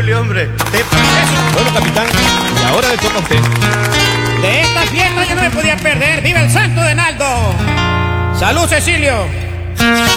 Julio, hombre. ¿Te parece? Bueno, capitán, y ahora le toca a usted. De esta fiesta yo no me podía perder. ¡Viva el santo de Naldo! ¡Salud, Cecilio!